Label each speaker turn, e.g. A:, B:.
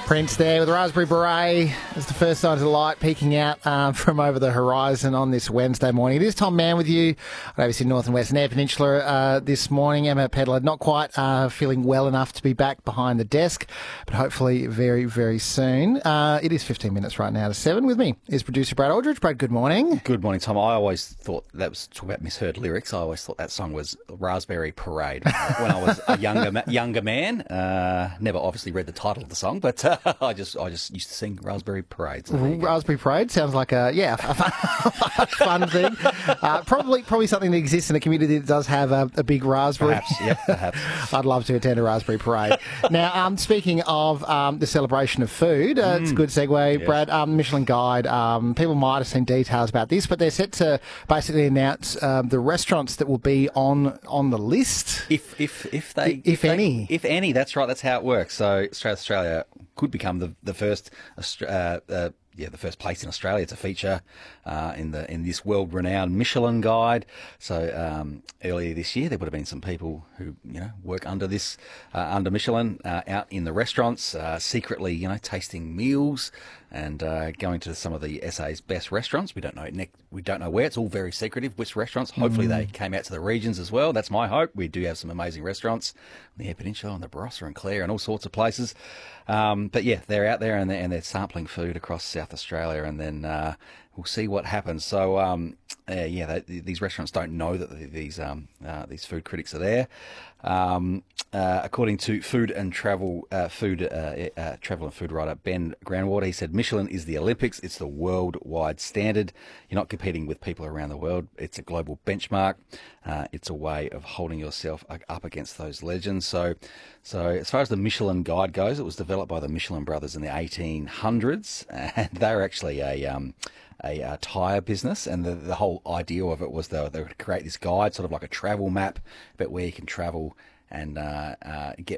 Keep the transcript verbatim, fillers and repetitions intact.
A: Prince there with Raspberry Beret as the first signs of light peeking out uh, from over the horizon on this Wednesday morning. It is Tom Mann with you on A B C North and Western Air Peninsula uh, this morning. Emma Pedler not quite uh, feeling well enough to be back behind the desk, but hopefully very, very soon. Uh, it is fifteen minutes right now to seven. With me is producer Brad Aldridge. Brad, good morning.
B: Good morning, Tom. I always thought that was talking about misheard lyrics. I always thought that song was Raspberry Parade when I was a younger ma- younger man. Uh, never obviously read the title of the song, but uh, I just I just used to sing Raspberry Parade. So
A: Raspberry Parade sounds like a yeah a fun, fun thing. Uh, probably probably something that exists in a community that does have a, a big raspberry.
B: Perhaps, yep, perhaps.
A: I'd love to attend a Raspberry Parade. Now, um, speaking of um, the celebration of food, uh, mm. it's a good segue, yes. Brad. Um, Michelin Guide. Um, people might have seen details about this, but they're set to basically announce um, the restaurants that will be on on the list.
B: If if if they
A: if, if
B: they,
A: any
B: if any, that's right. That's how it works. So Australia, Australia could become the the first. Uh, uh, Yeah, the first place in Australia to feature uh, in the in this world-renowned Michelin Guide. So um, earlier this year, there would have been some people who you know work under this uh, under Michelin uh, out in the restaurants, uh, secretly you know tasting meals and uh, going to some of the S A's best restaurants. We don't know ne- we don't know where. It's all very secretive. Which restaurants? Hopefully, mm. they came out to the regions as well. That's my hope. We do have some amazing restaurants on the Eyre Peninsula, on the Barossa and Clare, and all sorts of places. Um, but yeah, they're out there and they're, and they're sampling food across South Australia, and then uh, we'll see what happens. So um, uh, yeah, they, these restaurants don't know that these um, uh, these food critics are there. Um, uh, according to Food and Travel, uh, food uh, uh, travel and food writer Ben Groundwater, he said Michelin is the Olympics. It's the worldwide standard. You're not competing with people around the world. It's a global benchmark. Uh, it's a way of holding yourself up against those legends. So, so as far as the Michelin Guide goes, it was developed by the Michelin brothers in the eighteen hundreds, and they were actually a um, a, a tyre business, and the, the whole idea of it was they, they would create this guide, sort of like a travel map, but where you can travel and uh, uh, get